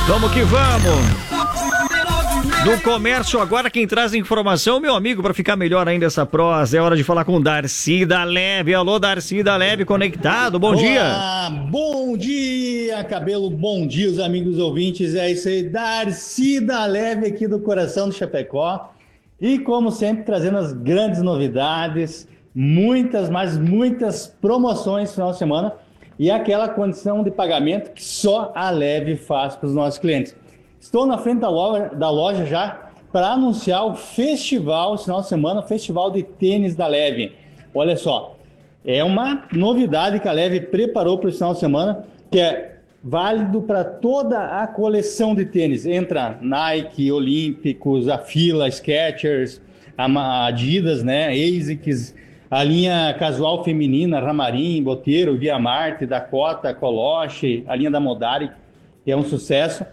Vamos que vamos! Do comércio agora, quem traz informação, meu amigo, para ficar melhor ainda essa prosa, é hora de falar com Darcy da Leve. Alô, Darcy da Leve, conectado, bom dia. Bom dia, Cabelo, bom dia, os amigos ouvintes, é isso aí, Darcy da Leve aqui do coração do Chapecó. E como sempre, trazendo as grandes novidades, muitas promoções no final de semana e aquela condição de pagamento que só a Leve faz para os nossos clientes. Estou na frente da loja já para anunciar o festival, esse final de semana, o festival de tênis da Leve. Olha só, é uma novidade que a Leve preparou para esse final de semana, que é válido para toda a coleção de tênis. Entra Nike, Olímpicos, a Fila, Skechers, a Adidas, né, ASICS, a linha casual feminina, Ramarim, Boteiro, Via Marte, Dakota, Coloche, a linha da Modari, que é um sucesso.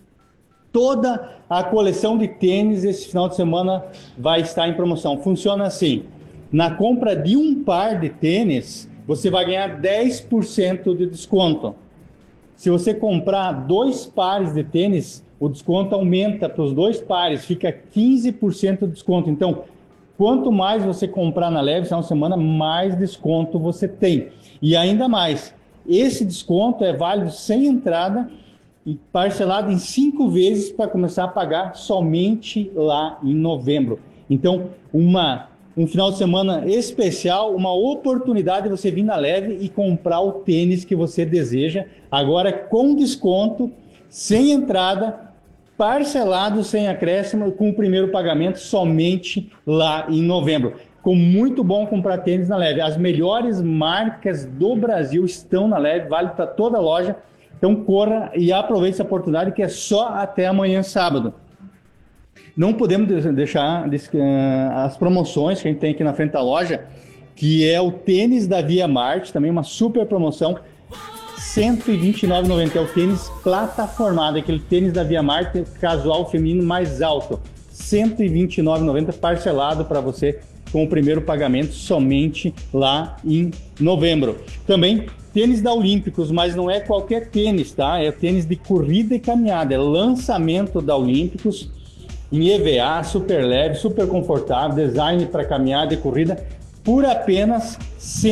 Toda a coleção de tênis esse final de semana vai estar em promoção. Funciona assim, na compra de um par de tênis, você vai ganhar 10% de desconto. Se você comprar 2 pares de tênis, o desconto aumenta para os 2 pares, fica 15% de desconto. Então, quanto mais você comprar na Leve esse final de semana, mais desconto você tem. E ainda mais, esse desconto é válido sem entrada e parcelado em 5 vezes para começar a pagar somente lá em novembro. Então, um final de semana especial, uma oportunidade de você vir na Leve e comprar o tênis que você deseja, agora com desconto, sem entrada, parcelado, sem acréscimo, com o primeiro pagamento somente lá em novembro. Ficou muito bom comprar tênis na Leve. As melhores marcas do Brasil estão na Leve, vale para toda a loja. Então corra e aproveite essa oportunidade que é só até amanhã, sábado. Não podemos deixar as promoções que a gente tem aqui na frente da loja, que é o tênis da Via Marte, também uma super promoção, R$ 129,90. É o tênis plataformado, aquele tênis da Via Marte casual feminino mais alto. R$ 129,90 parcelado para você com o primeiro pagamento somente lá em novembro. Também tênis da Olímpicos, mas não é qualquer tênis, tá? É tênis de corrida e caminhada, é lançamento da Olímpicos em EVA, super leve, super confortável, design para caminhada e corrida, por apenas R$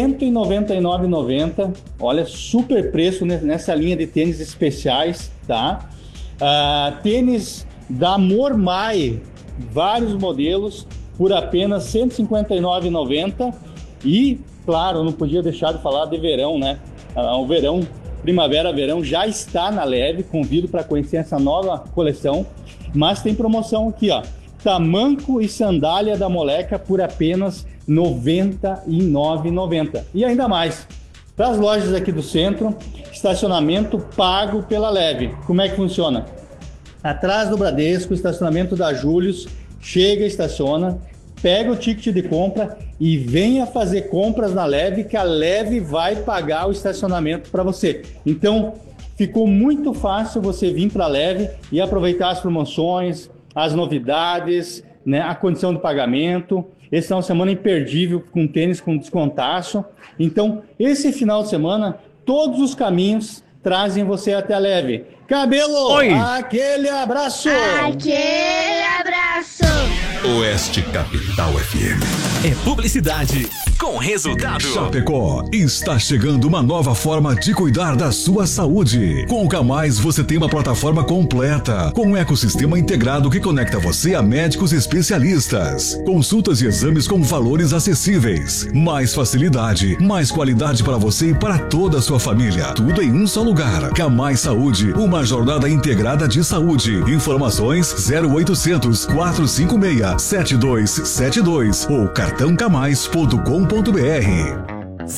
199,90. Olha, super preço nessa linha de tênis especiais, tá? Tênis da Mormai, vários modelos, por apenas R$ 159,90. E, claro, não podia deixar de falar de verão, né? O verão, primavera-verão já está na Leve, convido para conhecer essa nova coleção, mas tem promoção aqui, ó, tamanco e sandália da Moleca por apenas R$ 99,90. E ainda mais, para as lojas aqui do centro, estacionamento pago pela Leve. Como é que funciona? Atrás do Bradesco, estacionamento da Július, chega, estaciona, pega o ticket de compra e venha fazer compras na Leve, que a Leve vai pagar o estacionamento para você. Então, ficou muito fácil você vir para a Leve e aproveitar as promoções, as novidades, né, a condição de pagamento. Esse final de semana imperdível, com tênis com descontaço. Então, esse final de semana, todos os caminhos trazem você até a Leve. Cabelo, oi, aquele abraço! Aquele abraço! Oeste Capital FM. É publicidade com resultado. Chapecó, está chegando uma nova forma de cuidar da sua saúde. Com o Camais você tem uma plataforma completa, com um ecossistema integrado que conecta você a médicos especialistas. Consultas e exames com valores acessíveis. Mais facilidade, mais qualidade para você e para toda a sua família. Tudo em um só lugar. Camais Saúde, uma jornada integrada de saúde. Informações 0800 456 7272 ou cartãocamais.com.br.